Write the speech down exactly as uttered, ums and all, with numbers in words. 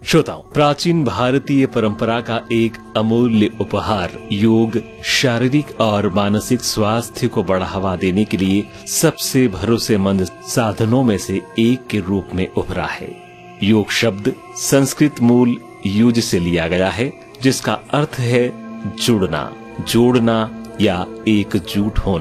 श्रोताओं, प्राचीन भारतीय परंपरा का एक अमूल्य उपहार योग शारीरिक और मानसिक स्वास्थ्य को बढ़ावा देने के लिए सबसे भरोसेमंद साधनों में से एक के रूप में उभरा है। योग शब्द संस्कृत मूल युज से लिया गया है, जिसका अर्थ है जुड़ना, जोड़ना या एकजुट होना।